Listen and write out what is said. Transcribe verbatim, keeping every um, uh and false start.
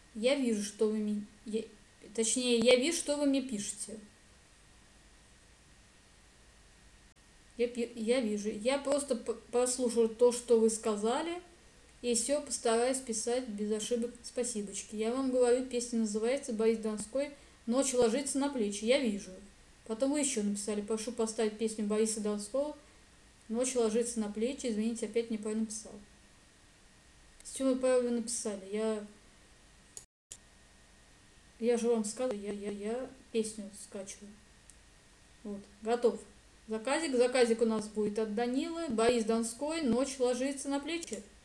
Я вижу, что вы мне... я- Точнее, я вижу, что вы мне пишете. Я, пи- я вижу. Я просто п- послушаю то, что вы сказали, и все постараюсь писать без ошибок. Спасибочки. Я вам говорю, песня называется Борис Донской «Ночь ложится на плечи». Я вижу. Потом вы еще написали, прошу поставить песню Бориса Донского «Ночь ложится на плечи». Извините, опять неправильно написал. Все вы правильно написали. Я, я же вам сказала, я, я, я песню скачиваю. Вот, готов. Заказик. Заказик у нас будет от Данилы. Борис Донской «Ночь ложится на плечи».